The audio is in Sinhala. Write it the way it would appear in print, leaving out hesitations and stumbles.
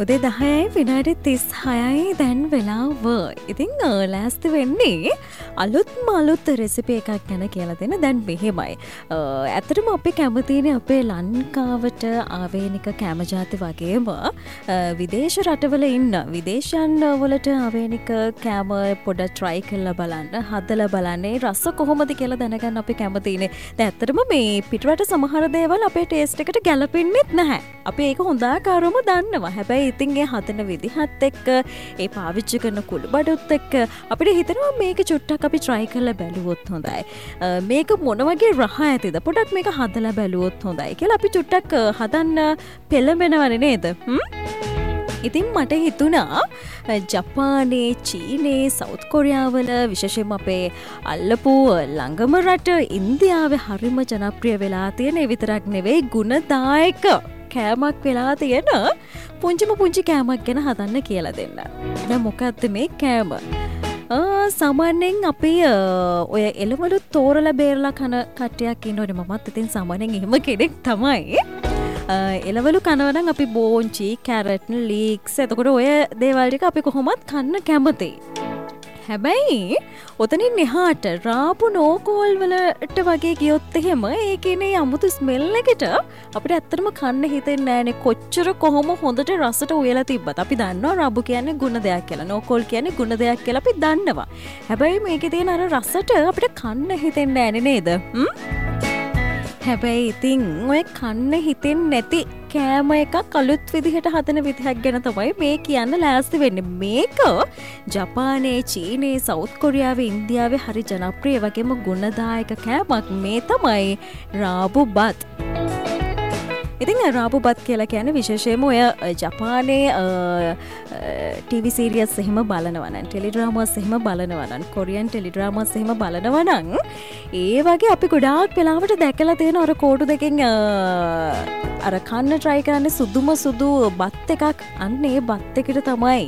උදේ 10යි විනාඩි 36යි දැන් වෙලාව. ඉතින් ලෑස්ති වෙන්නේ අලුත් රෙසිපි එකක් ගැන කියලා දෙන්න. දැන් මෙහෙමයි. ඇත්තටම අපි කැමතිනේ අපේ ලංකාවට ආවේනික කෑම ජාති වගේම විදේශ රටවල ඉන්න විදේශයන් වලට ආවේනික කෑම පොඩ්ඩක් try කරලා බලන්න, හදලා බලන්න. ඒ රස කොහොමද කියලා දැනගන්න අපි කැමතිනේ. දැන් ඇත්තටම මේ පිටරට සමහර දේවල් අපේ ටේස්ට් එකට ගැලපෙන්නේ නැහැ. අපි ඒක හොඳාකාරවම දන්නවා. හැබැයි ඉතින් ඒ හදන විදිහත් එක්ක ඒ පාවිච්චි කරන කුළු බඩුත් එක්ක අපිට හිතෙනවා මේක චුට්ටක් අපි try කරලා බැලුවොත් හොඳයි. මේක මොන වගේ රහ ඇතිද? පොඩක් මේක හදලා බැලුවොත් හොඳයි කියලා අපි චුට්ටක් හදන්න පෙළඹෙනවනේ නේද? ඉතින් මට හිතුණා ජපානයේ, චීනයේ, සවුත් කොරියාවල විශේෂයෙන්ම අපේ අල්ලපු ළඟම රට ඉන්දියාවේ හරිම ජනප්‍රිය වෙලා තියෙන විතරක් නෙවෙයි ගුණදායක කෑමක් වෙලා තියෙන පුංචි කෑමක් ගැන හදන්න කියලා දෙන්න. දැන් මොකක්ද මේ කෑම? සාමාන්‍යයෙන් අපි ඔය එළවලු තෝරලා බේරලා කන කට්ටියක් ඉන්නවනේ. මමත් ඉතින් සාමාන්‍යයෙන් එහෙම කෙනෙක් තමයි. එළවලු කනවනම් අපි බෝංචි, කැරට්, ලීක්ස්, එතකොට ඔය දේවල් ටික අපි කොහොමත් කන්න කැමතියි. හැබැයි ඔතනින් එහාට රාපු නෝකෝල් වලට වගේ ගියොත් එහෙම ඒකේනේ අමුතු ස්මෙල් එකට අපිට ඇත්තටම කන්න හිතෙන්නේ නැහැනේ. කොච්චර කොහොම හොඳට රසට උයලා තිබ්බත් අපි දන්නවා රාපු කියන්නේ ගුණ දෙයක් කියලා, නෝකෝල් කියන්නේ ගුණ දෙයක් කියලා අපි දන්නවා. හැබැයි මේකේ තියෙන අර රසට අපිට කන්න හිතෙන්නේ නැහැනේ නේද? හැබැයි ඉතින් ඔය කන්න හිතෙන්නේ නැති කෑම එකක් අලුත් විදිහට හදන විදිහක් ගැන තමයි මේ කියන්න ලෑස්ති වෙන්නේ. මේක ජපානයේ, චීනයේ, සවුත් කොරියාවේ, ඉන්දියාවේ හරි ජනප්‍රිය වගේම ගුණදායක කෑමක්. මේ තමයි රාබු බත්. ඉතින් රාබු බත් කියලා කියන්නේ විශේෂයෙන්ම ඔය ජපානයේ TV සීරියස් එහෙම බලනවා නම්, ටෙලිඩ්‍රාමාස් එහෙම බලනවා නම්, කොරියන් ටෙලිඩ්‍රාමාස් එහෙම බලනවා නම් ඒ වගේ අපි ගොඩාක් වෙලාවට දැකලා තියෙන අර කෝටු දෙකෙන් අර කන්න try කරන්නේ සුදුම සුදු බත් එකක්. අන්න ඒ බත් එකට තමයි